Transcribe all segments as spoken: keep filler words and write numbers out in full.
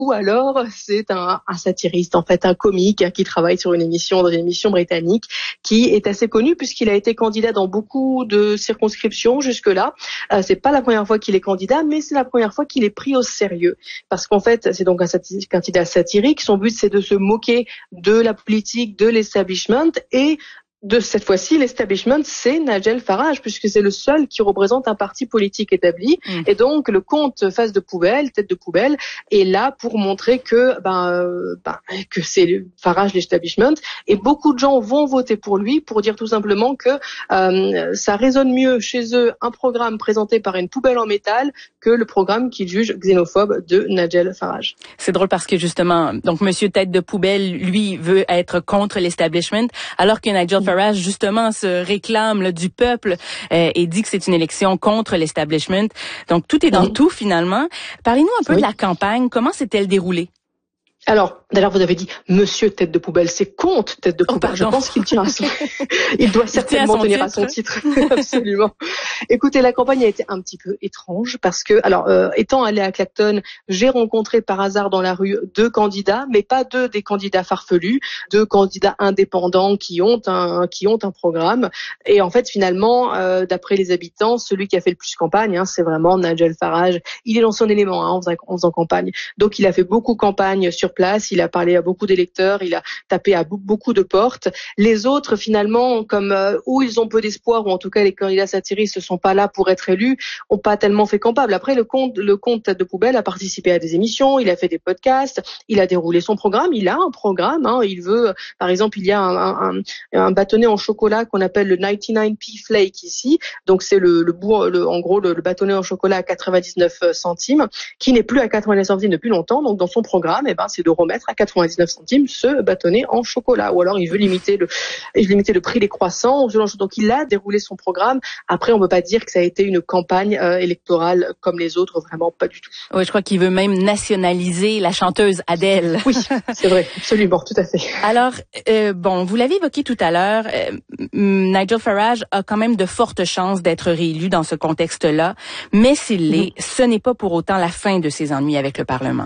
ou alors c'est un, un satiriste, en fait, un comique qui travaille sur une émission, dans une émission britannique, qui est assez connu puisqu'il a été candidat dans beaucoup de circonscriptions jusque-là. Euh, c'est pas la première fois qu'il est candidat, mais c'est la première fois qu'il est pris au sérieux. Parce qu'en fait, c'est donc un sati- candidat satirique. Son but, c'est de se moquer de la politique, de l'establishment et de cette fois-ci, l'establishment, c'est Nigel Farage, puisque c'est le seul qui représente un parti politique établi. Mmh. Et donc, le compte face de poubelle, tête de poubelle, est là pour montrer que, ben, euh, ben, que c'est Farage l'establishment. Et beaucoup de gens vont voter pour lui pour dire tout simplement que euh, ça résonne mieux chez eux un programme présenté par une poubelle en métal que le programme qu'ils jugent xénophobe de Nigel Farage. C'est drôle parce que justement, donc Monsieur Tête de poubelle, lui, veut être contre l'establishment, alors que Nigel Farage, justement, se réclame là, du peuple euh, et dit que c'est une élection contre l'establishment. Donc, tout est dans mmh. tout, finalement. Parlez-nous un peu oui. de la campagne. Comment s'est-elle déroulée? Alors, d'ailleurs, vous avez dit Monsieur Tête de poubelle, c'est Comte Tête de poubelle. Oh, je pense qu'il tient à son, il doit certainement il tenir à son titre. Absolument. Écoutez, la campagne a été un petit peu étrange parce que, alors, euh, étant allé à Clacton, j'ai rencontré par hasard dans la rue deux candidats, mais pas deux des candidats farfelus, deux candidats indépendants qui ont un, qui ont un programme. Et en fait, finalement, euh, d'après les habitants, celui qui a fait le plus campagne, hein, c'est vraiment Nigel Farage. Il est dans son élément, hein, en faisant, en faisant campagne. Donc, il a fait beaucoup campagne sur place, il a parlé à beaucoup d'électeurs, il a tapé à beaucoup de portes. Les autres, finalement, comme euh, où ils ont peu d'espoir, ou en tout cas les candidats satiristes ne sont pas là pour être élus, ont pas tellement fait campagne. Après, le compte, le compte Tête de poubelle a participé à des émissions, il a fait des podcasts, il a déroulé son programme, il a un programme. Hein, il veut, par exemple, il y a un, un, un bâtonnet en chocolat qu'on appelle le quatre-vingt-dix-neuf p Flake ici. Donc c'est le, le, bout, le en gros le, le bâtonnet en chocolat à quatre-vingt-dix-neuf centimes, qui n'est plus à quatre-vingt-dix centimes depuis longtemps. Donc dans son programme, eh ben c'est de remettre à quatre-vingt-dix-neuf centimes ce bâtonnet en chocolat. Ou alors il veut limiter le, il veut limiter le prix des croissants. Donc il a déroulé son programme. Après, on ne peut pas dire que ça a été une campagne euh, électorale comme les autres, vraiment pas du tout. Oui, je crois qu'il veut même nationaliser la chanteuse Adele. Oui, c'est vrai, absolument, tout à fait. Alors, euh, bon, vous l'avez évoqué tout à l'heure, euh, Nigel Farage a quand même de fortes chances d'être réélu dans ce contexte-là, mais s'il l'est, mmh. ce n'est pas pour autant la fin de ses ennuis avec le Parlement.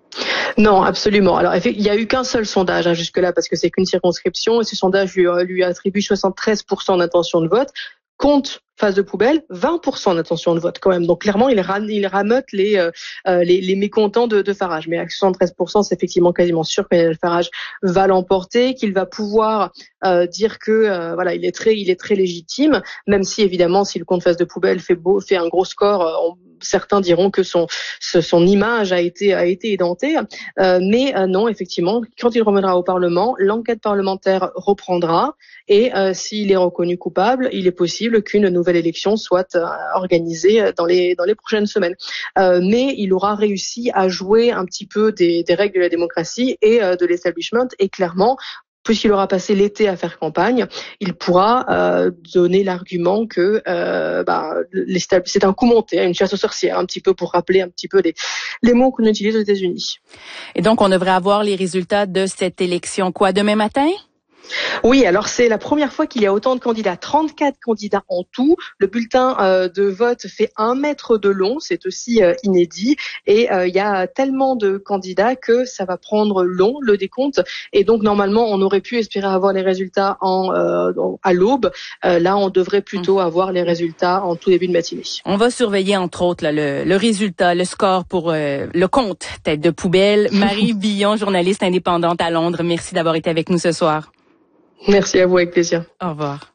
Non, absolument. Alors, il y a eu qu'un seul sondage hein, jusque-là, parce que c'est qu'une circonscription, et ce sondage lui, lui attribue soixante-treize pour cent d'intention de vote. Compte face de poubelle, vingt pour cent d'intention de vote quand même. Donc clairement, il, ram, il rameute les, euh, les, les mécontents de, de Farage. Mais à soixante-treize pour cent, c'est effectivement quasiment sûr que Farage va l'emporter, qu'il va pouvoir euh, dire que euh, voilà, il est très, il est très légitime. Même si évidemment, si le compte face de poubelle fait beau, fait un gros score, euh, on, certains diront que son, son image a été, a été édentée. Euh, mais euh, non, effectivement, quand il reviendra au Parlement, l'enquête parlementaire reprendra. Et euh, s'il est reconnu coupable, il est possible qu'une nouvelle élection soit euh, organisée dans les dans les prochaines semaines. Euh, mais il aura réussi à jouer un petit peu des, des règles de la démocratie et euh, de l'establishment. Et clairement, puisqu'il aura passé l'été à faire campagne, il pourra euh, donner l'argument que euh, bah, c'est un coup monté, une chasse aux sorcières, un petit peu pour rappeler un petit peu les, les mots qu'on utilise aux États-Unis. Et donc, on devrait avoir les résultats de cette élection quoi demain matin? Oui, alors c'est la première fois qu'il y a autant de candidats, trente-quatre candidats en tout. Le bulletin euh, de vote fait un mètre de long, c'est aussi euh, inédit. Et euh, il y a tellement de candidats que ça va prendre long, le décompte. Et donc normalement, on aurait pu espérer avoir les résultats en euh, à l'aube. Euh, là, on devrait plutôt avoir les résultats en tout début de matinée. On va surveiller entre autres là, le, le résultat, le score pour euh, le compte Tête de poubelle. Marie Billon, journaliste indépendante à Londres. Merci d'avoir été avec nous ce soir. Merci à vous, avec plaisir. Au revoir.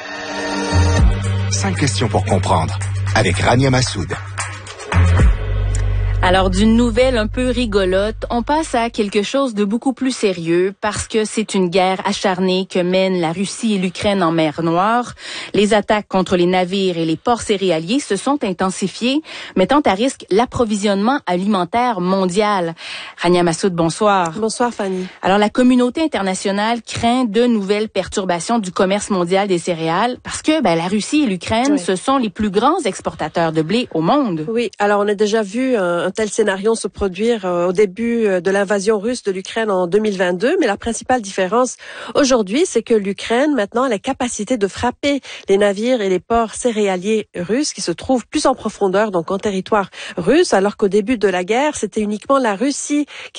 Cinq questions pour comprendre, avec Rania Massoud. Alors, d'une nouvelle un peu rigolote, on passe à quelque chose de beaucoup plus sérieux parce que c'est une guerre acharnée que mènent la Russie et l'Ukraine en mer Noire. Les attaques contre les navires et les ports céréaliers se sont intensifiées, mettant à risque l'approvisionnement alimentaire mondial. Rania Massoud, bonsoir. Bonsoir, Fanny. Alors, la communauté internationale craint de nouvelles perturbations du commerce mondial des céréales parce que ben, la Russie et l'Ukraine, oui. ce sont les plus grands exportateurs de blé au monde. Oui, alors on a déjà vu un tel scénario se produire euh, au début euh, de l'invasion russe de l'Ukraine en deux mille vingt-deux, mais la principale différence aujourd'hui, c'est que l'Ukraine maintenant a la capacité de frapper les navires et les ports céréaliers russes qui se trouvent plus en profondeur, donc en territoire russe, alors qu'au début de la guerre, c'était uniquement la Russie qui